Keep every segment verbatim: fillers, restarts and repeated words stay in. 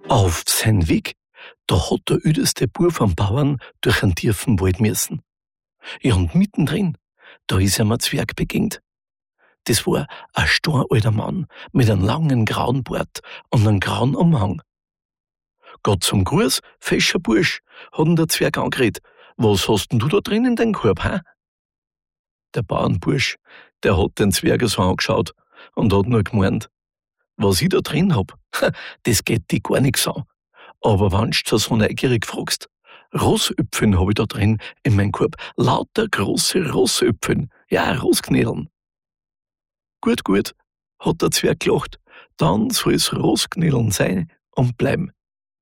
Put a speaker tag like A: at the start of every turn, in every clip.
A: Auf seinen Weg, da hat der ödeste Bub vom Bauern durch einen tiefen Wald müssen. Ja, und mittendrin, da ist ihm ein Zwerg begegnet. Das war ein steinalter Mann mit einem langen grauen Bart und einem grauen Umhang. Gott zum Gruß, fescher Bursch, hat ihn der Zwerg angeredet. Was hast denn du da drin in deinem Korb, hä? Der Bauernbursch, der hat den Zwerg so angeschaut und hat nur gemeint, was ich da drin hab, das geht dich gar nichts an. Aber wenn du so neugierig fragst, Rossöpfeln hab ich da drin in meinem Korb, lauter große Rossöpfeln, ja, Rossknädeln. Gut, gut, hat der Zwerg gelacht, dann soll's Rossknädeln sein und bleiben.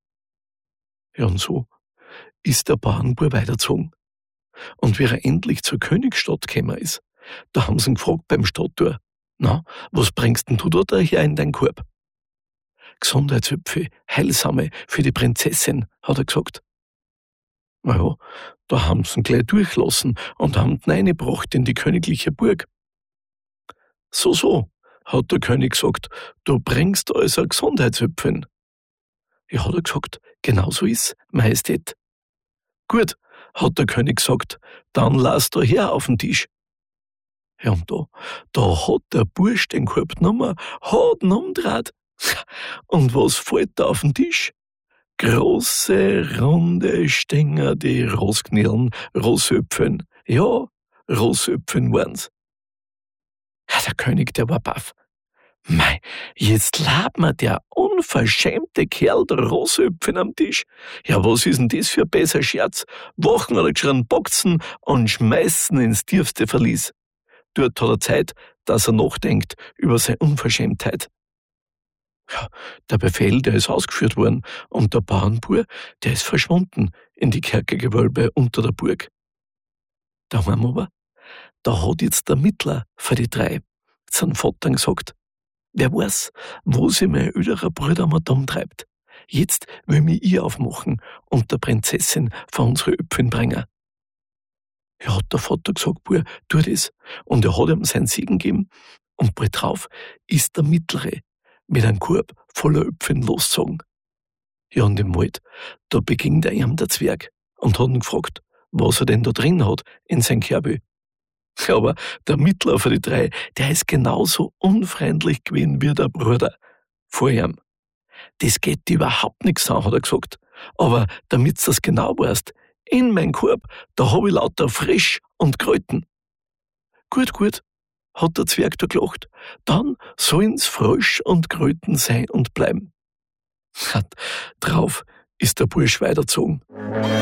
A: Ja, und so ist der Bauernbub weitergezogen. Und wie er endlich zur Königsstadt gekommen ist, da haben sie ihn gefragt beim Stadttor, na, was bringst denn du da daher in deinen Korb? Gesundheitshüpfe, heilsame für die Prinzessin, hat er gesagt. Na ja, da haben sie ihn gleich durchlassen und haben ihn reingebracht in die königliche Burg. So, so, hat der König gesagt, du bringst also Gesundheitshüpfen. Ja, hat er gesagt, genau so ist, Majestät. Gut, hat der König gesagt, dann lass da her auf den Tisch. Ja, und da, da hat der Bursch den Korb genommen, hat ihn umgedreht. Und was fällt da auf den Tisch? Große, runde Stänger, die Rossknädeln, Rossöpfeln. Ja, Rossöpfeln waren's. Ja, der König, der war baff. Mei, jetzt labt mir der unverschämte Kerl der Rossöpfen am Tisch. Ja, was ist denn das für ein besser Scherz? Wochen hat er geschrien, boxen und schmeißen ins tiefste Verlies. Dort hat er Zeit, dass er nachdenkt über seine Unverschämtheit. Ja, der Befehl, der ist ausgeführt worden und der Bauernbub, der ist verschwunden in die Kerkergewölbe unter der Burg. Da haben wir aber, da hat jetzt der Mittler für die drei seinen Vater gesagt, wer weiß, wo sich mein älterer Bruder mal dumm treibt. Jetzt will mich ich aufmachen und der Prinzessin von unsere Öpfeln bringen. Ja, hat der Vater gesagt, Bub, tu das. Und er hat ihm seinen Segen gegeben und bald drauf ist der Mittlere mit einem Korb voller Öpfeln losgezogen. Ja, und im Wald, da begegnet er ihm der Zwerg und hat ihn gefragt, was er denn da drin hat in sein Körbel. Ja, aber der Mittler von die drei, der ist genauso unfreundlich gewesen wie der Bruder vor ihm. Das geht dir überhaupt nichts an, hat er gesagt. Aber damit du das genau weißt, in mein Korb, da hab ich lauter Frisch und Kräuten. Gut, gut, hat der Zwerg da gelacht. Dann sollen's Frisch und Kräuten sein und bleiben. Drauf ist der Bursch weitergezogen.